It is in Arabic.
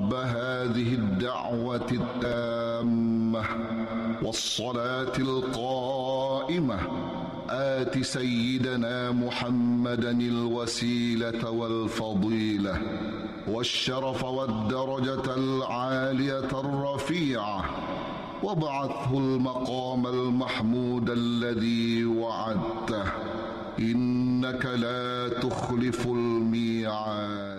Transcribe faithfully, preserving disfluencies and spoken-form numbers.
رب هذه الدعوة التامة والصلاة القائمة آت سيدنا محمدا الوسيلة والفضيلة والشرف والدرجة العالية الرفيعة وابعثه المقام المحمود الذي وعدته إنك لا تخلف الميعاد.